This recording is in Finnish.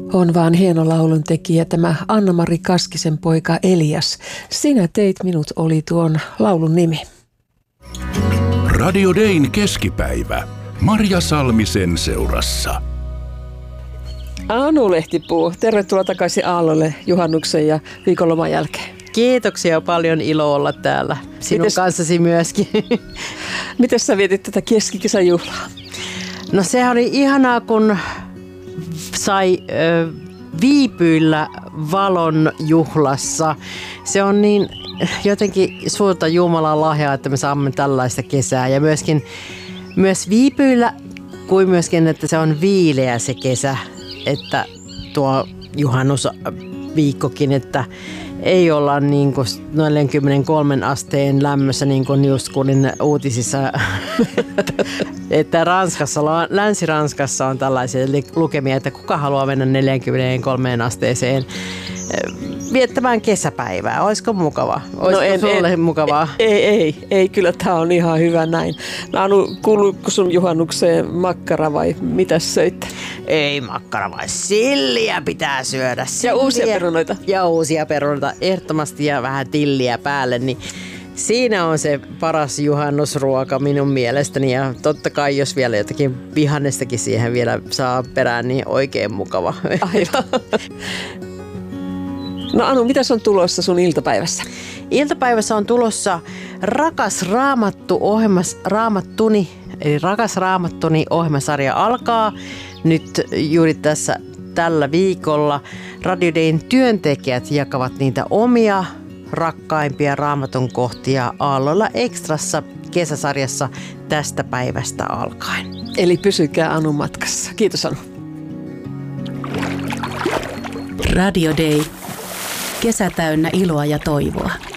On vaan hieno lauluntekijä tämä Anna-Mari Kaskisen poika Elias. Sinä teit minut oli tuon laulun nimi. Radio Dayn keskipäivä. Marja Salmisen seurassa. Anu Lehtipuu, tervetuloa takaisin Aallolle juhannuksen ja viikonloman jälkeen. Kiitoksia, paljon ilo olla täällä. Sinun kanssasi myöskin. Miten sä vietit tätä keskikesän juhlaa? No sehän oli ihanaa, kun sai viipyillä valon juhlassa. Se on niin jotenkin suurta Jumalan lahjaa, että me saamme tällaista kesää. Ja myös viipyillä, kuin myöskin, että se on viileä se kesä. Että tuo juhannusviikkokin, että ei olla niin kuin 43 asteen lämmössä, niin kuin just kuulin uutisissa, että Länsi-Ranskassa on tällaisia lukemia, että kuka haluaa mennä 43 asteeseen viettämään kesäpäivää. Olisiko mukava? Olisiko sulle mukavaa? Ei, kyllä tämä on ihan hyvä näin. Anu, kuuluuko sun juhannukseen makkara vai mitä söitte? Ei makkara, vai silliä pitää syödä. Ja uusia perunoita. Ja uusia perunoita, ehdottomasti, ja vähän tilliä päälle, niin siinä on se paras juhannusruoka minun mielestäni. Ja totta kai, jos vielä jotakin vihannestakin siihen vielä saa perään, niin oikein mukava. Aivan. No Anu, mitäs on tulossa sun iltapäivässä? Iltapäivässä on tulossa Rakas Raamattuni, eli Rakas Raamattuni ohjelmasarja alkaa nyt juuri tällä viikolla. Radio Dayn työntekijät jakavat niitä omia rakkaimpia raamatun kohtia Aallolla Extrassa kesäsarjassa tästä päivästä alkaen. Eli pysykää Anu matkassa. Kiitos Anu. Radio Day. Kesä täynnä iloa ja toivoa.